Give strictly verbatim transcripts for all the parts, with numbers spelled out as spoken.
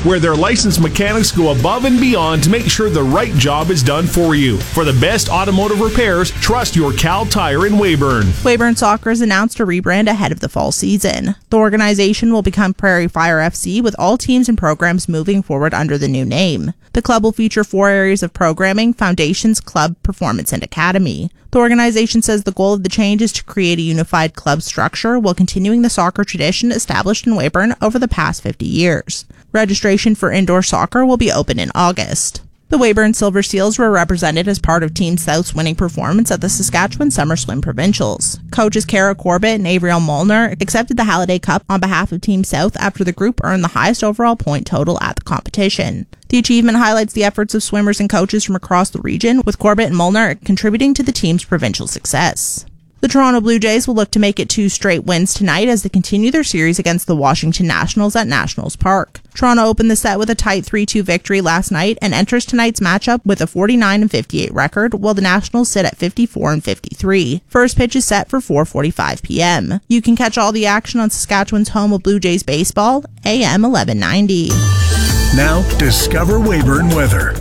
where their licensed mechanics go above and beyond to make sure the right job is done for you. For the best automotive repairs, trust your Cal Tire in Weyburn. Weyburn Soccer has announced a rebrand ahead of the fall season. The organization will become Prairie Fire F C, with all teams and programs moving forward under the new name. The club will feature four areas of programming: foundations, club, performance, and academy. The organization says the goal of the change is to create a unified club structure while continuing the soccer tradition established in Weyburn over the past fifty years. Registration for indoor soccer will be open in August. The Weyburn Silver Seals were represented as part of Team South's winning performance at the Saskatchewan Summer Swim Provincials. Coaches Kara Corbett and Avriel Molnar accepted the Halliday Cup on behalf of Team South after the group earned the highest overall point total at the competition. The achievement highlights the efforts of swimmers and coaches from across the region, with Corbett and Molnar contributing to the team's provincial success. The Toronto Blue Jays will look to make it two straight wins tonight as they continue their series against the Washington Nationals at Nationals Park. Toronto opened the set with a tight three two victory last night and enters tonight's matchup with a forty-nine and fifty-eight record, while the Nationals sit at fifty-four and fifty-three. First pitch is set for four forty-five p.m. You can catch all the action on Saskatchewan's home of Blue Jays baseball, A M eleven ninety. Now, discover Weyburn weather.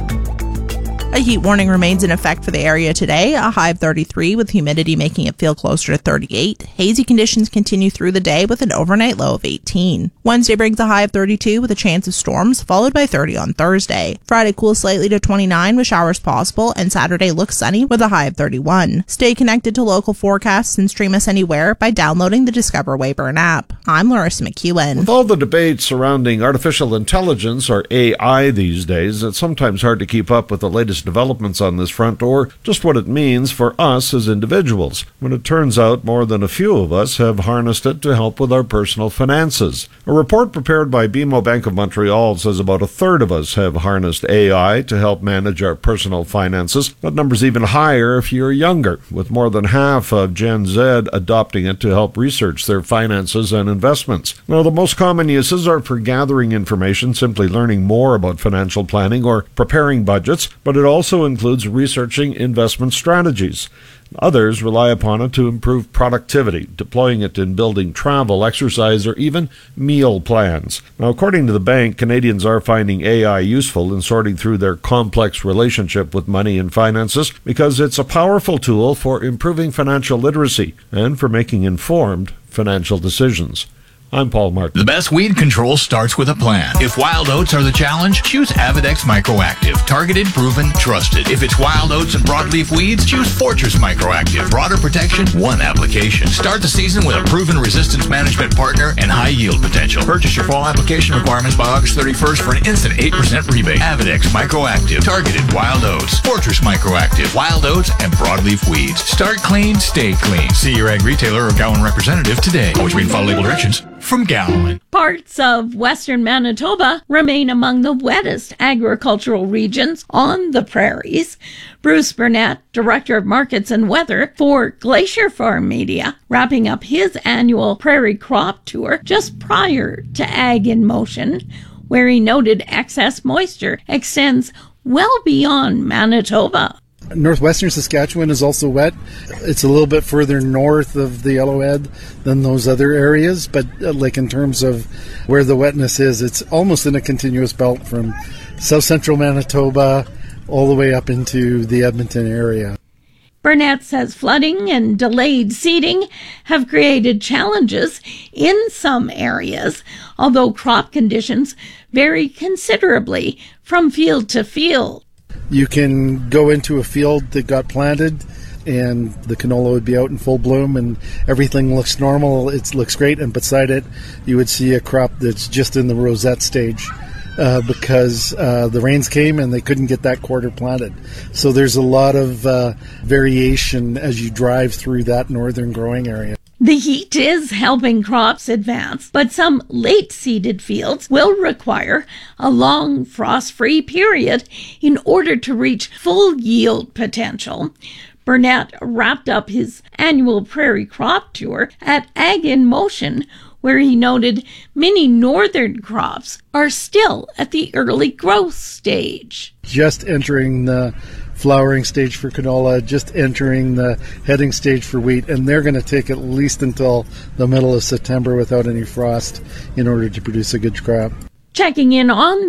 A heat warning remains in effect for the area today, a high of thirty-three with humidity making it feel closer to thirty-eight. Hazy conditions continue through the day with an overnight low of eighteen. Wednesday brings a high of thirty-two with a chance of storms, followed by thirty on Thursday. Friday cools slightly to twenty-nine with showers possible, and Saturday looks sunny with a high of thirty-one. Stay connected to local forecasts and stream us anywhere by downloading the Discover Weyburn app. I'm Larissa McEwen. With all the debate surrounding artificial intelligence, or A I these days, it's sometimes hard to keep up with the latest developments on this front, or just what it means for us as individuals, when it turns out more than a few of us have harnessed it to help with our personal finances. A report prepared by B M O Bank of Montreal says about a third of us have harnessed A I to help manage our personal finances. That number's even higher if you're younger, with more than half of Gen Z adopting it to help research their finances and investments. Now, the most common uses are for gathering information, simply learning more about financial planning, or preparing budgets, but it also includes researching investment strategies. Others rely upon it to improve productivity, deploying it in building travel, exercise, or even meal plans. Now, according to the bank, Canadians are finding A I useful in sorting through their complex relationship with money and finances because it's a powerful tool for improving financial literacy and for making informed financial decisions. I'm Paul Martin. The best weed control starts with a plan. If wild oats are the challenge, choose Avidex Microactive. Targeted, proven, trusted. If it's wild oats and broadleaf weeds, choose Fortress Microactive. Broader protection, one application. Start the season with a proven resistance management partner and high yield potential. Purchase your fall application requirements by August thirty-first for an instant eight percent rebate. Avidex Microactive. Targeted wild oats. Fortress Microactive. Wild oats and broadleaf weeds. Start clean, stay clean. See your ag retailer or Gowan representative today. Always read and follow label directions. From Gowan. Parts of western Manitoba remain among the wettest agricultural regions on the prairies. Bruce Burnett, Director of Markets and Weather for Glacier Farm Media, wrapping up his annual prairie crop tour just prior to Ag in Motion, where he noted excess moisture extends well beyond Manitoba. Northwestern Saskatchewan is also wet. It's a little bit further north of the Yellowhead than those other areas, but uh, like in terms of where the wetness is, it's almost in a continuous belt from south central Manitoba all the way up into the Edmonton area. Burnett says flooding and delayed seeding have created challenges in some areas, although crop conditions vary considerably from field to field. You can go into a field that got planted and the canola would be out in full bloom and everything looks normal, it looks great, and beside it you would see a crop that's just in the rosette stage uh, because uh, the rains came and they couldn't get that quarter planted. So there's a lot of uh, variation as you drive through that northern growing area. The heat is helping crops advance, but some late-seeded fields will require a long frost-free period in order to reach full yield potential. Burnett wrapped up his annual prairie crop tour at Ag in Motion, where he noted many northern crops are still at the early growth stage. Just entering the flowering stage for canola, just entering the heading stage for wheat, and they're going to take at least until the middle of September without any frost in order to produce a good crop. Checking in on